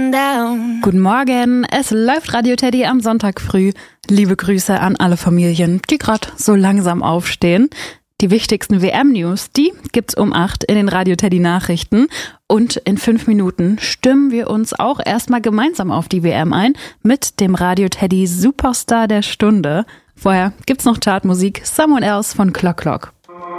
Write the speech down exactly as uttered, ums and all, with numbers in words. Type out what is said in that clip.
going down. Guten Morgen, es läuft Radio Teddy am Sonntag früh. Liebe Grüße an alle Familien, die gerade so langsam aufstehen. Die wichtigsten W M-News, die gibt's um acht in den Radio Teddy Nachrichten. Und in fünf Minuten stimmen wir uns auch erstmal gemeinsam auf die W M ein mit dem Radio Teddy Superstar der Stunde. Vorher gibt's noch Chartmusik, Someone Else von Clock Clock.